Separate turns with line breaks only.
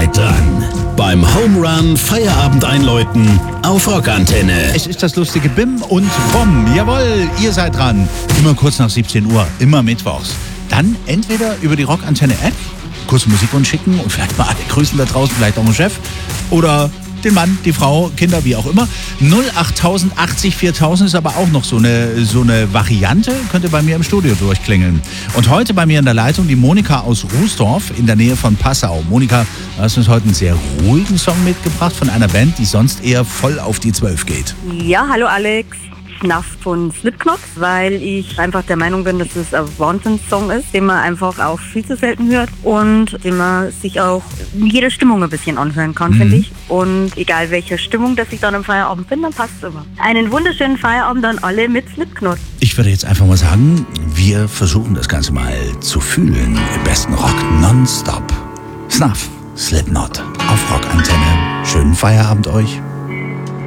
seid dran beim Home Run Feierabend einläuten auf Rockantenne.
Es ist das lustige Bim und Bom. Jawohl, ihr seid dran. Immer kurz nach 17 Uhr, immer mittwochs. Dann entweder über die Rockantenne-App, kurz Musikwunsch schicken und vielleicht mal alle grüßen da draußen, vielleicht auch den Chef. Oder den Mann, die Frau, Kinder, wie auch immer. 08000 80 4000 ist aber auch noch so eine Variante. Könnt ihr bei mir im Studio durchklingeln. Und heute bei mir in der Leitung die Monika aus Rußdorf in der Nähe von Passau. Monika, du hast uns heute einen sehr ruhigen Song mitgebracht von einer Band, die sonst eher voll auf die 12 geht.
Ja, hallo Alex. Snuff von Slipknot, weil ich einfach der Meinung bin, dass es ein Wahnsinns-Song ist, den man einfach auch viel zu selten hört und den man sich auch in jeder Stimmung ein bisschen anhören kann, finde ich. Und egal welche Stimmung, dass ich dann am Feierabend bin, dann passt es immer. Einen wunderschönen Feierabend an alle mit Slipknot.
Ich würde jetzt einfach mal sagen, wir versuchen das Ganze mal zu fühlen. Im besten Rock nonstop. Snuff, Slipknot auf Rockantenne. Schönen Feierabend euch.